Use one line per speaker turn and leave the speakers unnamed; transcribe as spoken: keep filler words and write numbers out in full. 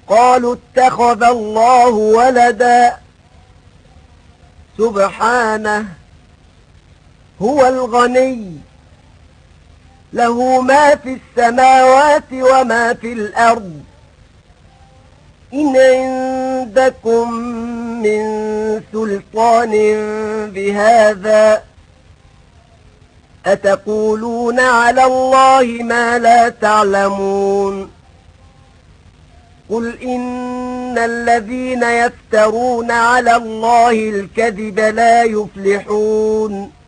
قالوا اتخذ الله ولدا سبحانه هو الغني له ما في السماوات وما في الأرض إن عندكم من سلطان بهذا أتقولون على الله ما لا تعلمون قل إن الذين يفترون على الله الكذب لا يفلحون